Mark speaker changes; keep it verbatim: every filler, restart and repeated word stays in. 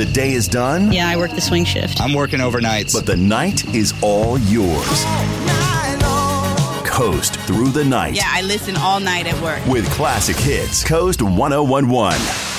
Speaker 1: the day is done?
Speaker 2: Yeah, I work the swing shift.
Speaker 3: I'm working overnights.
Speaker 1: But the night is all yours. Coast through the night.
Speaker 4: Yeah, I listen all night at work.
Speaker 1: With classic hits. Coast one oh one one.